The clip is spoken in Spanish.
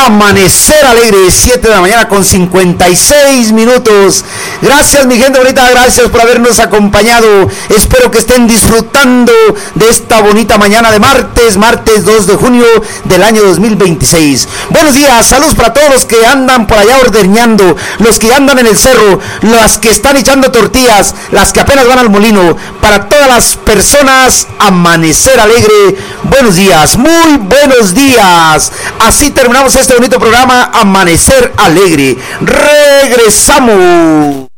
Amanecer Alegre, 7 de la mañana con 56 minutos. Gracias mi gente bonita, gracias por habernos acompañado. Espero que estén disfrutando de esta bonita mañana de martes 2 de junio del año 2026. Buenos días, saludos para todos los que andan por allá ordeñando, los que andan en el cerro, las que están echando tortillas, las que apenas van al molino. Para todas las personas, Amanecer Alegre, buenos días, muy buenos días. Así terminamos este bonito programa, Amanecer Alegre. Regresamos.